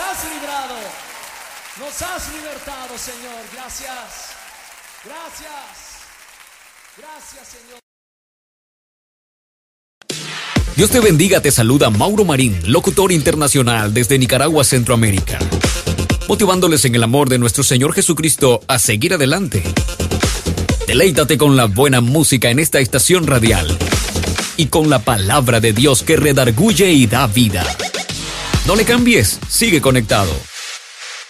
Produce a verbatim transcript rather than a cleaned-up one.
has librado, nos has libertado, Señor. Gracias, gracias, gracias, Señor. Dios te bendiga, te saluda Mauro Marín, locutor internacional desde Nicaragua, Centroamérica, motivándoles en el amor de nuestro Señor Jesucristo a seguir adelante. Deleítate con la buena música en esta estación radial y con la palabra de Dios que redarguye y da vida. No le cambies, sigue conectado.